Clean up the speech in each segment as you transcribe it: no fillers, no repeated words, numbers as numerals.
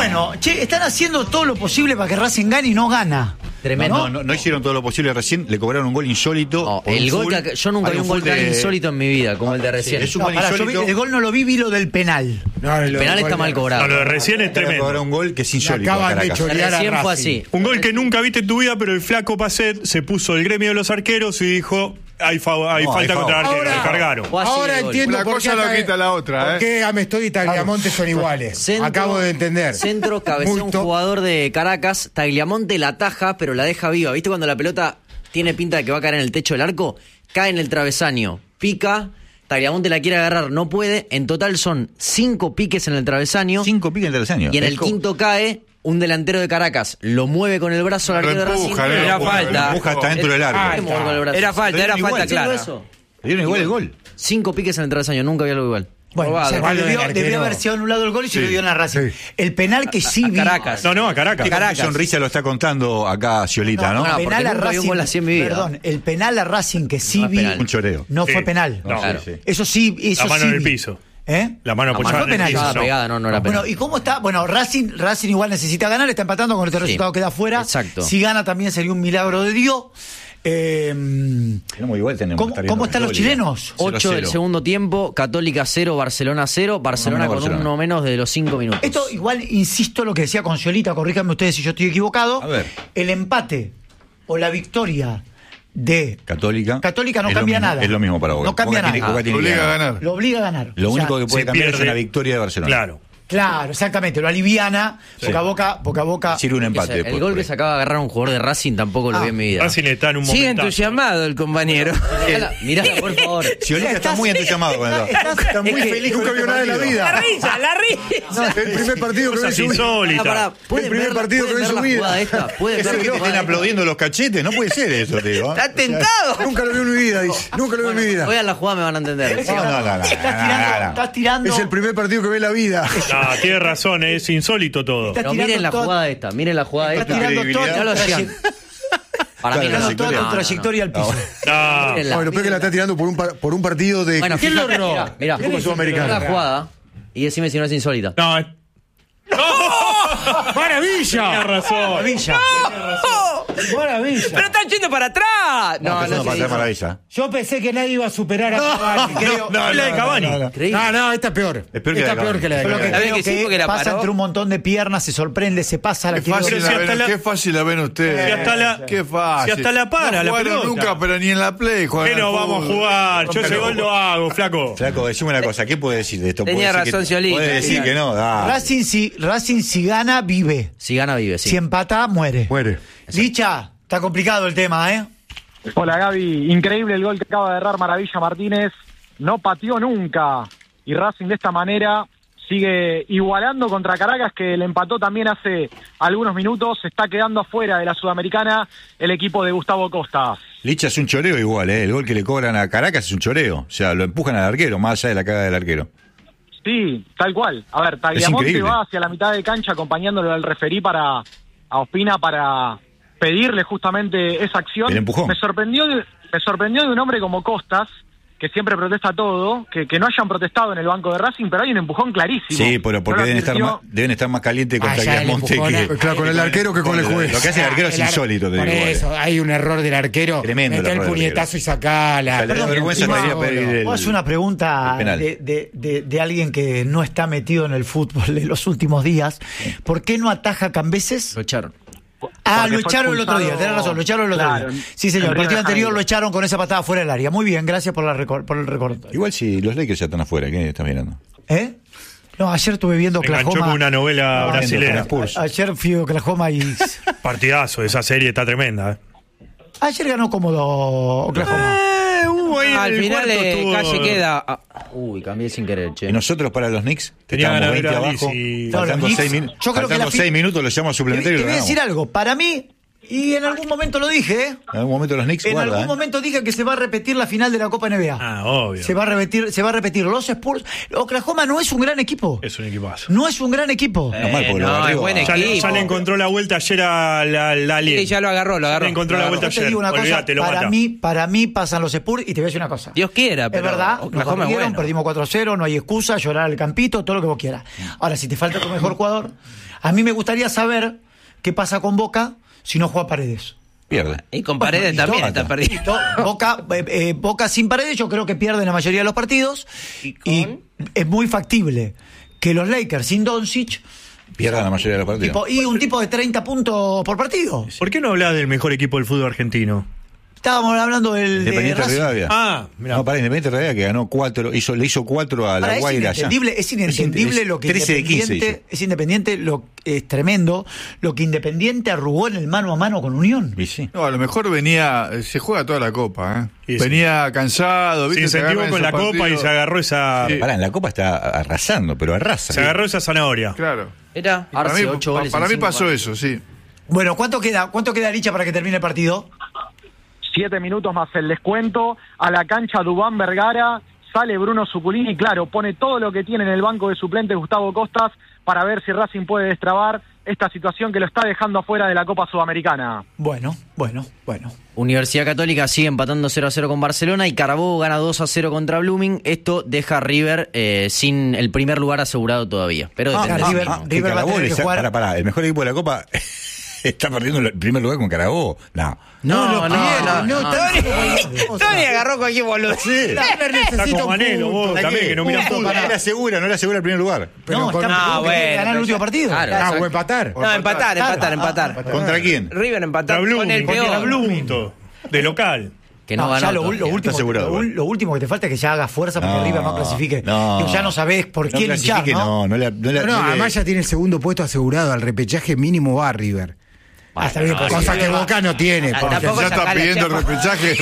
Bueno, che, están haciendo todo lo posible para que Racing gane y no gana. Tremendo. No hicieron todo lo posible recién, le cobraron un gol insólito. El gol yo nunca vi un gol tan insólito en mi vida como el de recién. Es un gol insólito. El gol no lo vi lo del penal. El penal está mal cobrado. No, lo de recién es tremendo. Cobraron un gol que es insólito. Acaban de chorear a Racing. Fue así. Un gol que nunca viste en tu vida, pero el flaco Pacet se puso el gremio de los arqueros y dijo: hay falta contra el arquero, le cargaron. Ahora entiendo una por qué cosa no quita la otra. ¿Por qué Amestoy y Tagliamonte son iguales? Acabo de entender. Centro, cabecea un jugador de Caracas, Tagliamonte la ataja, pero la deja viva. ¿Viste cuando la pelota tiene pinta de que va a caer en el techo del arco? Cae en el travesaño, pica, Tagliamonte la quiere agarrar, no puede. En total son 5 piques en el travesaño. 5 piques en el travesaño. Y en el quinto cae un delantero de Caracas, lo mueve con el brazo al arquero de Racing. Era falta. Empuja hasta dentro del arco. Era falta clara. Le dieron igual el gol. 5 piques en el travesaño, nunca había algo igual. Bueno, debió haber sido anulado el gol y se lo dio a Racing. El penal que sí vi. Caracas. No, a Caracas. Qué sonrisa lo está contando acá Sciolita, ¿no? El penal a Racing. Perdón, el penal a Racing que sí vi. Un choreo. No fue penal. No, claro. Eso sí. La mano en el piso. La mano apoyada en el piso. Pegada, no era penal. Bueno, ¿y cómo está? Bueno, Racing igual necesita ganar, está empatando con este resultado, queda afuera. Exacto. Si gana también sería un milagro de Dios. ¿Cómo están los chilenos? 8 del segundo tiempo, Católica 0, Barcelona 0, Barcelona con uno menos de los 5 minutos. Esto igual, insisto lo que decía con Sciolita, corríjanme ustedes si yo estoy equivocado. A ver. El empate o la victoria de Católica no cambia nada. Es lo mismo para Boca. No cambia nada. Lo obliga a ganar. Lo obliga a ganar. Lo único que puede cambiar es una victoria de Barcelona. Claro, exactamente, lo aliviana, boca a boca. Sirve un empate. El gol que se acaba de agarrar un jugador de Racing tampoco lo vi en mi vida. Racing está en un momento. Sigue entusiasmado el compañero. Mirá, por favor. Sciolita está muy entusiasmado con eso. Está muy feliz, nunca vio nada de la vida. La risa. El primer partido que ve en su vida. El primer partido que ve en su vida. Están aplaudiendo los cachetes, no puede ser eso, digo. Está tentado. Nunca lo vi en mi vida, dice. Nunca lo vi en mi vida. Voy a la jugada, me van a entender. Estás tirando. Es el primer partido que ve en la vida. Tiene razón, es insólito todo. Pero miren la jugada esta, Estás tirando toda no lo hacían. Para mí no, toda tu trayectoria al piso. Bueno, pero que la está tirando por un partido de. Bueno, ¿quién lo erró? Mirá, Sudamericana. la jugada y decime si no es insólita. No, ¡Maravilla! Tenía razón. Maravilla. Maravilla. Pero están yendo para atrás. Maravilla. Yo pensé que nadie iba a superar a Cavani. No, la de Cavani. No, esta es peor. Es peor que esta la peor que la de Lo que Cavani. creo que porque la pasa paró. entre un montón de piernas, se sorprende, se pasa la Qué fácil la ven ustedes. Qué fácil. Si hasta la para, no la jugaron pelota. nunca, pero ni en la Play juegan. ¿Qué no vamos a jugar? Yo ese gol lo hago, flaco. Flaco, decime una cosa, ¿qué puede decir de esto? Tenía razón, Sciolita. Puede decir que no. Racing si gana, vive. Si gana, vive, sí. Si empata, muere. Licha, está complicado el tema, ¿eh? Hola Gaby, increíble el gol que acaba de errar Maravilla Martínez, no pateó nunca y Racing de esta manera sigue igualando contra Caracas que le empató también hace algunos minutos, se está quedando afuera de la Sudamericana el equipo de Gustavo Costa. Licha es un choreo igual, el gol que le cobran a Caracas es un choreo, o sea, lo empujan al arquero, más allá de la cagada del arquero. Sí, tal cual. A ver, Tagliamonte va hacia la mitad de cancha acompañándolo al referí a Ospina para pedirle justamente esa acción. El empujón. Me sorprendió de un hombre como Costas, que siempre protesta todo, que no hayan protestado en el banco de Racing, pero hay un empujón clarísimo. Sí, pero porque deben estar más calientes con Tagliamonte que... Claro, con el arquero que con el juez. Lo que hace el arquero es insólito, te digo. Por eso, hay un error del arquero. Tremendo. Meter el puñetazo y sacala. Voy a hacer una pregunta de alguien que no está metido en el fútbol en los últimos días. ¿Por qué no ataja Cambeses? Lo echaron. Lo echaron el otro día, tenés razón, lo echaron el otro día. Sí, señor, el partido anterior lo echaron con esa patada fuera del área. Muy bien, gracias por el recorte. Igual si los Lakers ya están afuera, ¿qué estás mirando? No, ayer estuve viendo Oklahoma. Me enganchó con una novela brasilera. Ayer fui a Oklahoma y... Partidazo, esa serie está tremenda. Ayer ganó cómodo Oklahoma. Al final Calle queda. Cambié sin querer, che. Y nosotros para los Knicks teníamos 20 abajo. Faltando 6 minutos. Faltando 6 minutos lo llamo a suplementario. Te voy a decir algo. Para mí, Y en algún momento lo dije, ¿eh? En algún momento los Knicks En algún momento dije que se va a repetir la final de la Copa NBA. Obvio. Se va a repetir los Spurs. Oklahoma no es un gran equipo. Es un equipazo. No es un gran equipo. No, es buen equipo. Ya le encontró la vuelta ayer a la Alien. Sí, ya lo agarró. Le encontró la vuelta Yo te ayer. digo una cosa, Olvídate, lo mata. para mí pasan los Spurs y te voy a decir una cosa. Dios quiera, pero Es verdad, Oklahoma nos es bueno. perdimos 4-0, no hay excusa, llorar al campito, todo lo que vos quieras. Ahora, si te falta tu mejor jugador, a mí me gustaría saber qué pasa con Boca si no juega Paredes. Pierde. Y con Paredes también está perdido. Boca sin Paredes yo creo que pierde la mayoría de los partidos y es muy factible que los Lakers sin Doncic Pierdan la mayoría de los partidos. y un tipo de 30 puntos por partido. ¿Por qué no hablas del mejor equipo del fútbol argentino? Estábamos hablando del de Independiente Racing. Rivadavia. Mirá. No, para Independiente Rivadavia que ganó 4, le hizo 4 a la Ahora, Guaira allá. es inentendible lo que 13 de 15 Independiente, es Independiente, es tremendo lo que Independiente arrugó en el mano a mano con Unión. Y sí. No, a lo mejor se juega toda la Copa, ¿eh? Sí, venía cansado, Se ¿viste? incentivó con la Copa y se agarró esa... Pará, en la Copa está arrasando, pero arrasa. Se agarró esa zanahoria. Claro. Era Para Arce, mí, 8 goles. para en mí 5 pasó partidos. eso, sí. Bueno, ¿cuánto queda Licha para que termine el partido? 7 minutos más el descuento. A la cancha Dubán Vergara, sale Bruno Zuculini, claro, pone todo lo que tiene en el banco de suplentes Gustavo Costas para ver si Racing puede destrabar esta situación que lo está dejando afuera de la Copa Sudamericana. Bueno. Universidad Católica sigue empatando 0-0 con Barcelona y Carabobo gana 2-0 contra Blooming. Esto deja a River sin el primer lugar asegurado todavía. Pero depende. River va a tener que jugar. Pará, el mejor equipo de la Copa está perdiendo el primer lugar con Carabobo. No. Tony agarró cualquier boludo. Sí. Está con Manelo, vos también, que no miran fútbol. No le asegura el primer lugar. No, bueno, ganar el último partido. Claro. o empatar. No, empatar. ¿Contra quién? River empatar Contra con el Blooming, contra peor. Blooming, de local. Que no ya ganó. lo último que te falta es que ya hagas fuerza para que River no clasifique. No. Ya no sabés por quién hinchar, ¿no? No, además ya tiene el segundo puesto asegurado. Al repechaje mínimo va River. Está bien, Cosa que Boca no tiene. Porque ya está pidiendo el repechaje.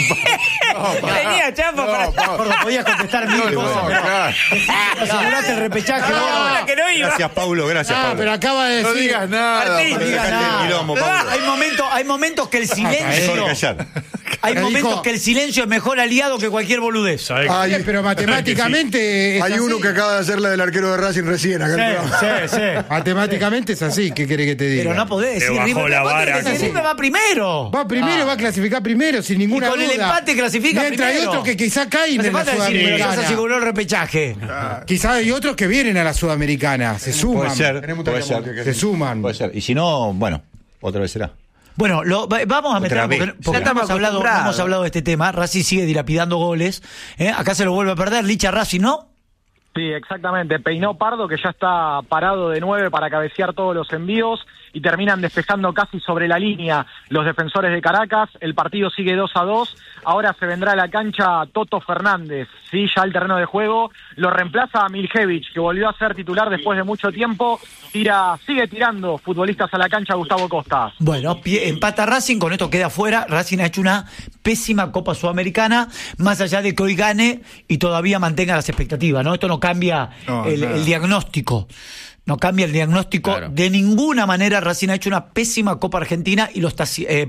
Tenía Chapo para... Podías contestar mil cosas. Claro. Asegurate el repechaje. vos. que no iba. Gracias, Paulo, Pero acaba de decir. No digas nada. Martín. para digas dejarte nada. el quilombo, Pablo. Hay momentos que el Mejor silencio. callar. Hay momentos dijo- que el silencio es mejor aliado que cualquier boludez. ¿Sabés? Ay, pero matemáticamente. Hay es uno así. que acaba de hacer la del arquero de Racing recién acá en el programa. Sí. Matemáticamente es así. ¿Qué querés que te diga? Pero no podés decir bajó River. la ¿Cuánto vara, tenés que decir? River va primero. Va primero, va a clasificar primero, sin ninguna Y con duda. el empate clasifica Mientras primero. hay otros que quizá caen No hace en la falta decir, pero ya se Sudamericana. aseguró el repechaje. Quizá hay otros que vienen a la Sudamericana. Se suman. Puede ser. Tenemos Puede tarea ser. que Se suman. Puede ser. Y si no, bueno, otra vez será. Bueno, vamos a meter Otra vez. porque Ya no hemos estamos hablado acostumbrados. de este tema. Racing sigue dilapidando goles. Acá se lo vuelve a perder. Licha Racing, ¿no? Sí, exactamente. Peinó Pardo, que ya está parado de 9 para cabecear todos los envíos, y terminan despejando casi sobre la línea los defensores de Caracas. El partido sigue 2-2. Ahora se vendrá a la cancha Toto Fernández, sí, ya el terreno de juego. Lo reemplaza a Miljevich, que volvió a ser titular después de mucho tiempo. Sigue tirando futbolistas a la cancha Gustavo Costas. Bueno, empata Racing, con esto queda fuera. Racing ha hecho una pésima Copa Sudamericana, más allá de que hoy gane y todavía mantenga las expectativas, ¿no? Esto no cambia el diagnóstico. No cambia el diagnóstico de ninguna manera. Racing ha hecho una pésima Copa Argentina y lo está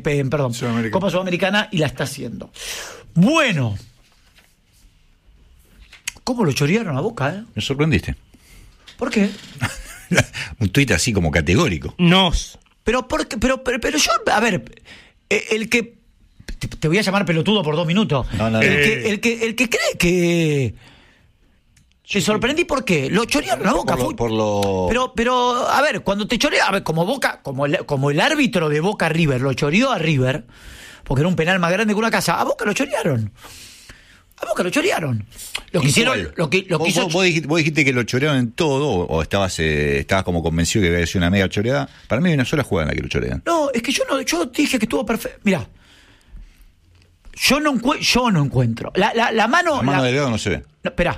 Copa Sudamericana y la está haciendo. Bueno. ¿Cómo lo chorearon a Boca, Me sorprendiste. ¿Por qué? Un tuit así como categórico. Pero yo, a ver, el que te voy a llamar pelotudo por 2 minutos. No. El que cree que te sorprendí, ¿por qué? Lo chorearon a Boca. Pero a ver, cuando te chorea, a ver, como Boca, como el árbitro de Boca River lo choreó a River, porque era un penal más grande que una casa, a Boca lo chorearon. Lo que hicieron, Vos dijiste que lo chorearon en todo, o estabas como convencido que había sido una mega choreada. Para mí hay una sola jugada en la que lo chorean. No, es que yo dije que estuvo perfecto. Mirá, yo no encuentro. La mano. La mano del dedo no se ve. No, espera.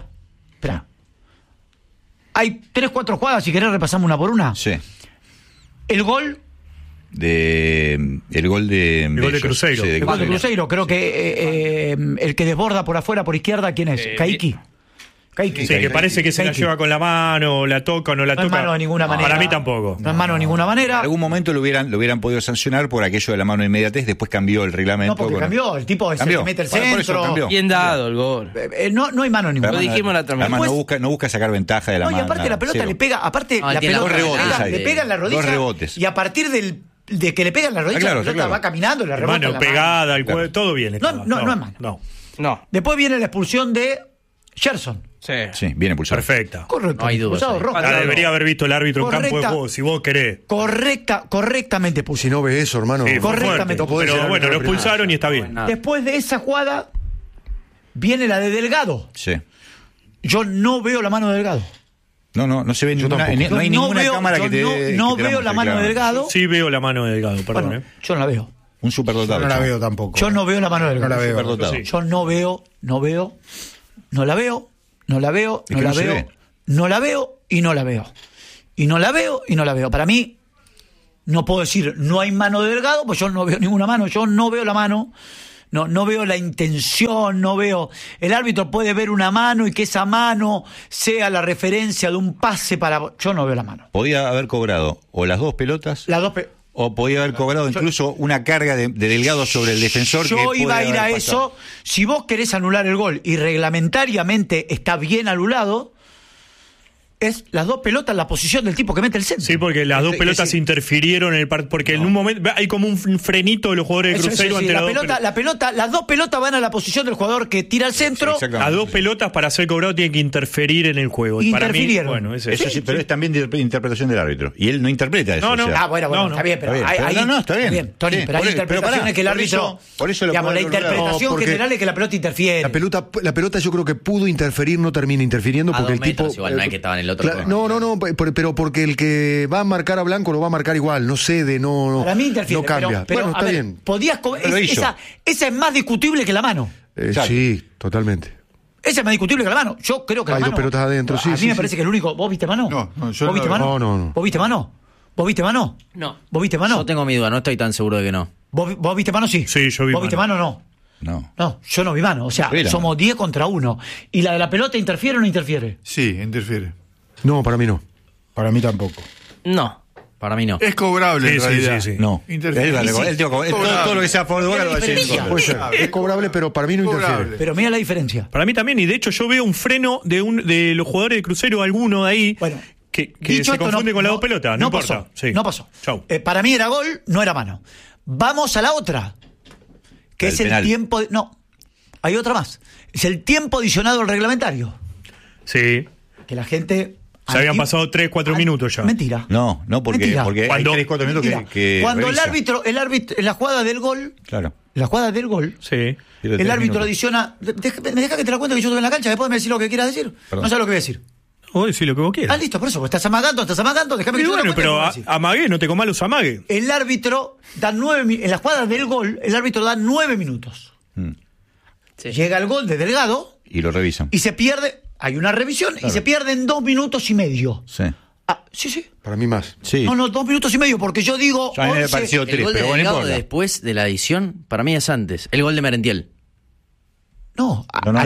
Hay 3-4 jugadas, si querés repasamos una por una. Sí. El gol de Cruzeiro. Sí, El gol de Cruzeiro, creo que el que desborda por afuera, por izquierda, ¿quién es? Caiki. Kaikki. Sí, que parece que se la Kaikki. lleva con la mano, la toca o no la No es toca. mano de ninguna manera. Para mí tampoco. No es mano de ninguna manera. En algún momento lo hubieran podido sancionar por aquello de la mano de inmediatez, después cambió el reglamento. No, porque cambió. El tipo es el Cambió. que mete el Bueno, por eso centro. cambió. Bien dado el gol. No hay mano ninguna. Lo dijimos la otra vez. Además, Después- no busca sacar ventaja de la No, y mano. aparte nada, la pelota cero. le pega, aparte No, la tiene pelota dos rebotes ahí. le pega en la rodilla. Dos rebotes. Y a partir de que le pega en la rodilla, Ah, claro, la pelota claro. va caminando, la rebota en Mano la pegada, el Claro. cuello, todo bien. No, estaba. no es mano. No. Después viene la expulsión de Gerson. Sí. Sí, bien expulsado. Perfecta. Correcto. No hay dudas expulsado ahí. roja. La debería haber visto el árbitro en campo de Correcta. juego, si vos querés. Correctamente puso. Si no ves eso, hermano. Sí, fue Correctamente. fuerte. podés ser Pero bueno, lo árbitro expulsaron y está bien. Después de esa jugada viene la de Delgado. Sí. Yo no veo la mano de Delgado. No se ve ninguna, tampoco. no hay Yo ninguna veo- cámara yo que te dé- no que te veo la muestre mano de claramente. Delgado. Sí veo la mano de Delgado, perdón. Bueno, yo no la veo. Un superdotado. No la chavo. veo tampoco. Yo no veo la mano de No Delgado. la veo. Superdotado. Sí. Yo no veo, no la veo, no la veo, Es que no se ve. no la veo y no la veo. Y no la veo y no la veo. Para mí, no puedo decir no hay mano de Delgado, pues yo no veo ninguna mano, yo no veo la mano. No veo la intención, no veo. El árbitro puede ver una mano y que esa mano sea la referencia de un pase para. Yo no veo la mano. Podía haber cobrado o las dos pelotas Las dos. o podía haber cobrado incluso una carga de Delgado sobre el defensor. Yo que iba a puede ir a haber eso. pasado. Si vos querés anular el gol y reglamentariamente está bien anulado, es las dos pelotas en la posición del tipo que mete el centro. Sí, porque las dos Es pelotas decir, interfirieron en el partido. Porque en un momento hay como un frenito de los jugadores de eso, Cruzeiro sí, ante la las dos pelota, pelotas. las dos pelotas van a la posición del jugador que tira el centro. Exactamente. A dos pelotas para ser cobrado tienen que interferir en el juego. Y para mí, Interfirieron. bueno, es Eso eso. sí, pero es también de interpretación del árbitro. Y él no interpreta eso. No, no. o sea, Bueno, No, está bien, pero está bien. hay, Pero no, está bien. Tony, Sí, pero hay por- interpretaciones pará, que el por árbitro. eso lo digamos, la puede anular. interpretación No, porque general es que la pelota interfiere. La pelota yo creo que pudo interferir, no termina interfiriendo A porque 2 el tipo. metros igual, no es que estaba en el otro corner. No, pero porque el que va a marcar a Blanco lo va a marcar igual, no cede, no. Para mí interfiere. No cambia. Pero, Bueno, a está ver, bien. podías Lo hizo. esa es más discutible que la mano. Exacto. Sí, totalmente. Esa es más discutible que la mano. Yo creo que Hay la dos mano. pelotas adentro, sí, A mí sí, me sí. parece que el único. ¿Vos viste mano? No, yo ¿Vos viste no- mano? no. ¿Vos viste mano? ¿Vos viste mano? No. ¿Vos viste mano? Yo tengo mi duda, no estoy tan seguro de que no. ¿Vos viste mano? Sí. Sí, yo vi ¿Vos viste mano. mano? No. No. No, yo no vi mano. O sea, Sí, la somos mano. 10 contra 1. ¿Y la de la pelota interfiere o no interfiere? Sí, interfiere. No, para mí no. Para mí tampoco. No. Para mí no. Es cobrable Sí, en sí, realidad. sí, sí. No. Interfiere. Él va a recobrar. Él tiene que cobrar. Todo lo que sea a favor de Boca lo va a decir en diferencia. contra. Puede ser. Es cobrable, pero para mí no Cobrable. interfiere. Pero mira la diferencia. Para mí también, y de hecho yo veo un freno de los jugadores de Crucero, alguno de ahí, Bueno, que dicho se esto, confunde con las dos pelotas. No importa. pasó. Sí. No pasó. Chau. Para mí era gol, no era mano. Vamos a la otra, que El es el penal. tiempo. No, hay otra más. Es el tiempo adicionado al reglamentario. Sí. Que la gente. Se habían pasado 3-4 minutos ya. Mentira. No, porque Mentira. hay Cuando- 3-4 minutos Mentira. que Cuando revisa. el árbitro, en la jugada del gol, Claro. Sí. Pierde el 3 árbitro minutos. adiciona. Me deja que te la cuente que yo estuve en la cancha, después me decís lo que quieras decir. Perdón. No sabes lo que voy a decir. Vos decís lo que vos quieras. Listo, por eso, pues estás amagando, déjame Y que yo te la bueno, cuente, pero después me decís. amagué, no te comas los amagues. El árbitro da 9 en la jugada del gol, el árbitro da 9 minutos. Sí. Llega el gol de Delgado Y lo revisan. y se pierde, hay una revisión y se pierde en 2 minutos y medio. Sí. Sí. Para mí más. Sí. No, 2 minutos y medio, porque yo digo. A mí me 11, pareció El 3, gol de pero bueno, no Delgado importa. después de la adición, para mí es antes. El gol de Merentiel. No, No,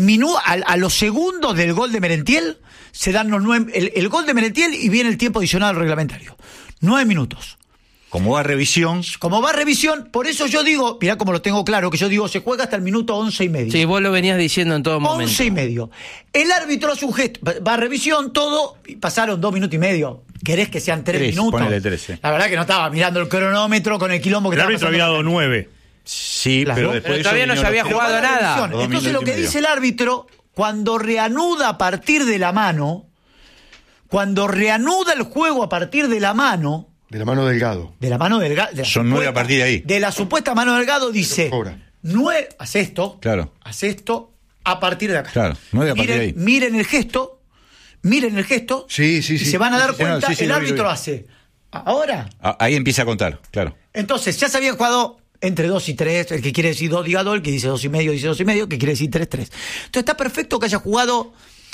a los segundos del gol de Merentiel se dan los 9. El gol de Merentiel y viene el tiempo adicional al reglamentario. 9 minutos. Como va a revisión, Como va a revisión, por eso yo digo, mirá como lo tengo claro, que yo digo, se juega hasta el minuto 11 y medio. Sí, vos lo venías diciendo en todo momento. 11 y medio. El árbitro hace un gesto, va a revisión, todo, y pasaron 2 minutos y medio. ¿Querés que sean 3 Tres, minutos? ponele 3, sí. La verdad que no estaba mirando el cronómetro con el quilombo que El estaba árbitro pasando. había dado 9. sí, Claro. pero después Pero de eso todavía no vinieron se había los- Pero jugado va a la nada. revisión. 2 Entonces lo minutos y que medio. dice el árbitro, cuando reanuda a partir de la mano, cuando reanuda el juego a partir de la mano, De la mano Delgado. de la mano Delgado. Son 9 a partir de ahí. De la supuesta mano Delgado dice, Cobra. 9, haz esto, Claro. haz esto a partir de acá. Claro, 9 a partir de ahí. Miren el gesto, Sí, y se van a dar cuenta, Sí, sí, el lo vi, árbitro lo vi. hace, ahora. Ahí empieza a contar, claro. Entonces, ya se habían jugado entre 2 y 3, el que quiere decir 2 diga 2, el que dice 2 y medio dice 2 y medio, el que quiere decir 3, 3. Entonces está perfecto que haya jugado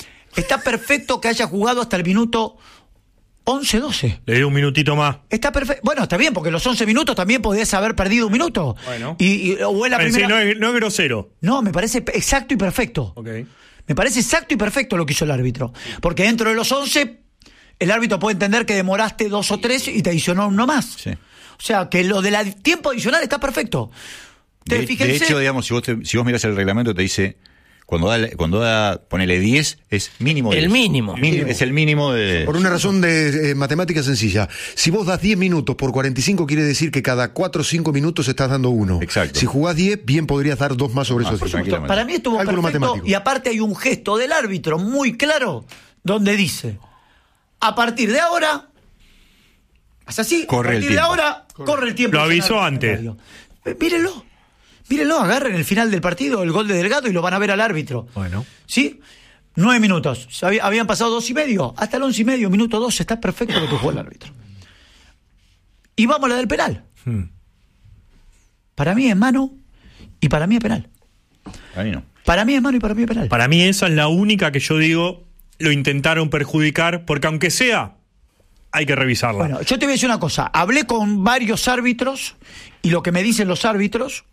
hasta el minuto 11, 12. Le dio un minutito más. Está perfecto. Bueno, está bien, porque los 11 minutos también podías haber perdido un minuto. Bueno. O es la Sí, primera. no es grosero. No, me parece exacto y perfecto. Ok. Me parece exacto y perfecto lo que hizo el árbitro. Porque dentro de los 11, el árbitro puede entender que demoraste 2 o 3 y te adicionó uno más. Sí. O sea, que lo del tiempo adicional está perfecto. De hecho, digamos, si vos mirás el reglamento, te dice, cuando da ponele 10, es mínimo 10. El mínimo. Es el mínimo de... Por una razón de matemática sencilla. Si vos das 10 minutos por 45, quiere decir que cada 4 o 5 minutos estás dando 1. Exacto. Si jugás 10, bien podrías dar 2 más sobre esos 10. Para mí estuvo Cálculo perfecto. matemático. Y aparte hay un gesto del árbitro muy claro donde dice, a partir de ahora, es así, Corre a el partir de tiempo. ahora, corre el tiempo. Lo avisó antes. Mírenlo, agarren el final del partido, el gol de Delgado y lo van a ver al árbitro. Bueno. ¿Sí? 9 minutos. Habían pasado 2 y medio. Hasta el 11 y medio, minuto 12. Está perfecto lo que jugó el árbitro. Y vamos a la del penal. Para mí es mano y para mí es penal. A mí no. Para mí es mano y para mí es penal. Para mí esa es la única que yo digo lo intentaron perjudicar, porque aunque sea, hay que revisarla. Bueno, yo te voy a decir una cosa. Hablé con varios árbitros y lo que me dicen los árbitros,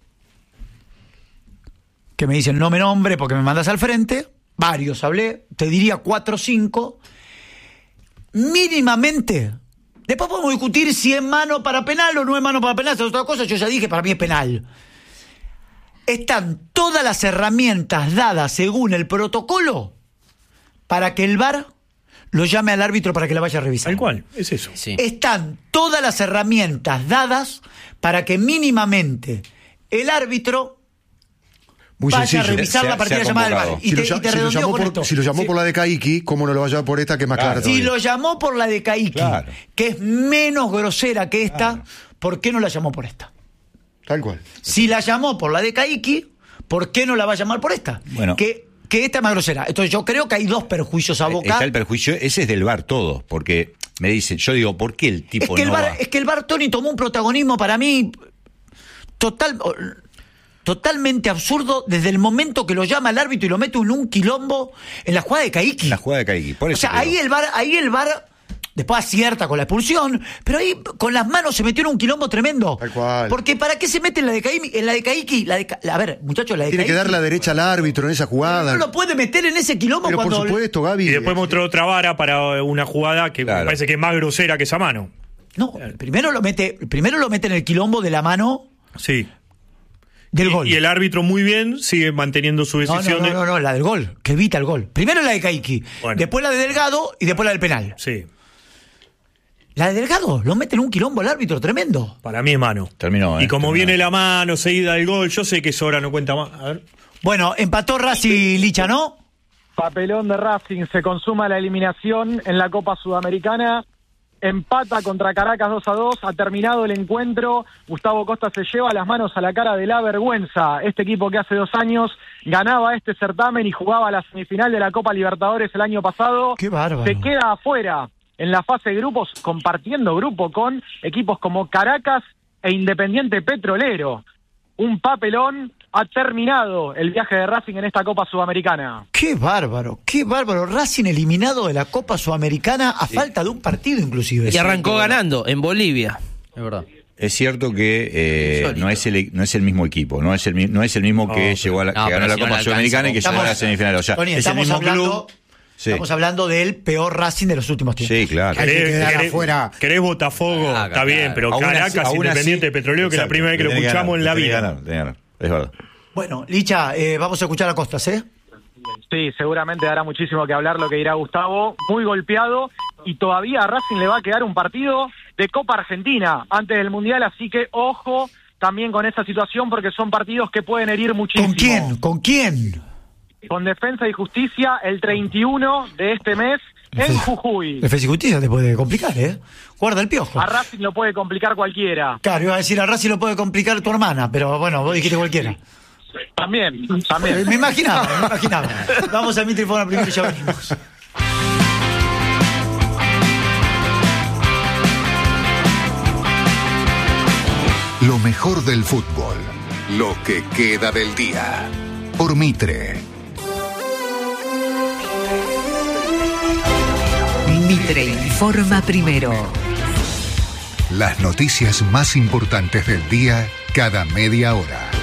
que me dicen no me nombre porque me mandas al frente, varios hablé, te diría 4 o 5, mínimamente. Después podemos discutir si es mano para penal o no es mano para penal, esa es otra cosa. Yo ya dije, para mí es penal. Están todas las herramientas dadas según el protocolo para que el VAR lo llame al árbitro para que la vaya a revisar. Tal cual, es eso. Sí. Están todas las herramientas dadas para que mínimamente el árbitro Muy vaya sencillo. a revisar la partida llamada del VAR. Y te redondeo con esto. Si lo llamó por la de Kaiki, ¿cómo no lo va a llamar por esta que es más clara Si todavía? lo llamó por la de Kaiki, Claro. que es menos grosera que esta, ¿por qué no la llamó por esta? Tal cual. Si la llamó por la de Kaiki, ¿por qué no la va a llamar por esta? Bueno. Que esta es más grosera. Entonces yo creo que hay 2 perjuicios a Boca. Está el perjuicio, ese es del VAR todo, porque me dicen, yo digo, ¿por qué el tipo Es va? que el VAR, Tony, tomó un protagonismo para mí totalmente absurdo desde el momento que lo llama el árbitro y lo mete en un quilombo en la jugada de Kaiki. La jugada de Kaiki. Por O eso sea, te ahí digo. el VAR después acierta con la expulsión, pero ahí con las manos se metió en un quilombo tremendo. Tal cual. Porque ¿para qué se mete en la de Kaiki? A ver, muchachos, la de Tiene Kaiki que dar la derecha al árbitro en esa jugada. no lo puede meter en ese quilombo Pero cuando... por supuesto, Gaby. Y después mostró otra vara para una jugada que Claro. me parece que es más grosera que esa mano. No, primero lo mete en el quilombo de la mano Sí. del gol. Y el árbitro muy bien sigue manteniendo su decisión. No, la del gol, que evita el gol. Primero la de Kaiki, Bueno. después la de Delgado y después la del penal. Sí, La de Delgado lo mete en un quilombo el árbitro, tremendo. para mí es mano. Terminó, Y como terminó. viene la mano, seguida del gol, yo sé que eso ahora no cuenta más. A ver. Bueno, empató Racing, Licha, ¿no? Papelón de Racing, se consuma la eliminación en la Copa Sudamericana, empata contra Caracas 2-2, ha terminado el encuentro, Gustavo Costa se lleva las manos a la cara de la vergüenza, este equipo que hace 2 años ganaba este certamen y jugaba la semifinal de la Copa Libertadores el año pasado, Qué bárbaro. se queda afuera en la fase de grupos, compartiendo grupo con equipos como Caracas e Independiente Petrolero. Un papelón, ha terminado el viaje de Racing en esta Copa Sudamericana. Qué bárbaro. Racing eliminado de la Copa Sudamericana a falta de un partido inclusive. Y arrancó ganando en Bolivia. Es verdad. Es cierto que no es el mismo equipo, no es el mismo que llegó a la, No, que ganó pero la si no Copa le Sudamericana y que alcanza. llegó a la semifinal. O sea, Tony, es el estamos mismo hablando, club. Sí. estamos hablando del peor Racing de los últimos tiempos. Sí, claro. Hay que quedar afuera. Querés Botafogo, Ah, está bien, claro. pero Aún así- Caracas, aún Independiente así- Petrolero, que es la exacto, primera vez que lo tenés escuchamos en la tenés que vida. ganar, tenés que ganar. Es verdad. Bueno, Licha, vamos a escuchar a Costas, ¿eh? Sí, seguramente dará muchísimo que hablar lo que dirá Gustavo, muy golpeado, y todavía a Racing le va a quedar un partido de Copa Argentina antes del Mundial, así que ojo también con esa situación porque son partidos que pueden herir muchísimo. ¿Con quién? ¿Con quién? Con Defensa y Justicia el 31 de este mes en Jujuy. Defensa y Justicia te puede complicar, ¿eh? Guarda el piojo. A Racing lo puede complicar cualquiera. Claro, iba a decir a Racing lo puede complicar tu hermana, pero bueno, vos dijiste cualquiera. También. Me imaginaba. Vamos a Mitre Fona primero y ya venimos. Lo mejor del fútbol. Lo que queda del día. Por Mitre. Mitre informa primero. Las noticias más importantes del día cada media hora.